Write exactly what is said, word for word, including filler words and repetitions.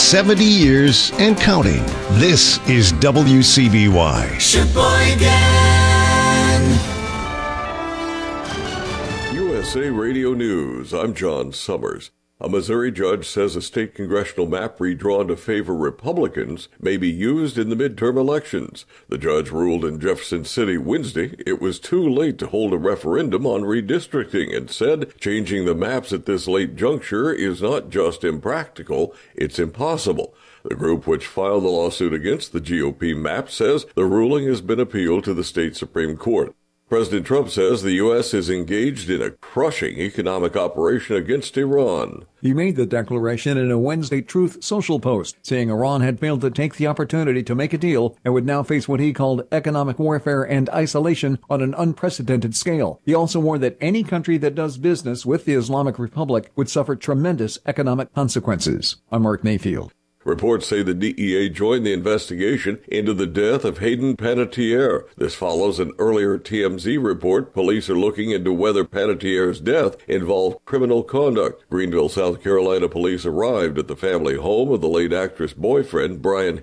seventy years and counting. This is W C B Y. Sheboygan. U S A Radio News, I'm John Summers. A Missouri judge says a state congressional map redrawn to favor Republicans may be used in the midterm elections. The judge ruled in Jefferson City Wednesday it was too late to hold a referendum on redistricting and said changing the maps at this late juncture is not just impractical, it's impossible. The group which filed the lawsuit against the G O P map says the ruling has been appealed to the state Supreme Court. President Trump says the U S is engaged in a crushing economic operation against Iran. He made the declaration in a Wednesday Truth Social post, saying Iran had failed to take the opportunity to make a deal and would now face what he called economic warfare and isolation on an unprecedented scale. He also warned that any country that does business with the Islamic Republic would suffer tremendous economic consequences. I'm Mark Mayfield. Reports say the D E A joined the investigation into the death of Hayden Panettiere. This follows an earlier T M Z report. Police are looking into whether Panettiere's death involved criminal conduct. Greenville, South Carolina police arrived at the family home of the late actress' boyfriend, Brian